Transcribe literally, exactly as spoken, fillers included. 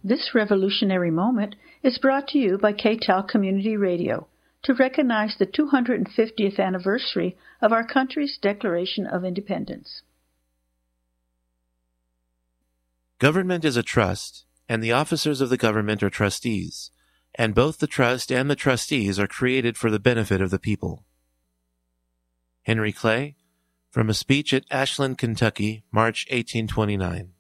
This revolutionary moment is brought to you by K T A L Community Radio to recognize the two hundred fiftieth anniversary of our country's Declaration of Independence. Government is a trust, and the officers of the government are trustees, and both the trust and the trustees are created for the benefit of the people. Henry Clay, from a speech at Ashland, Kentucky, March eighteen twenty-nine.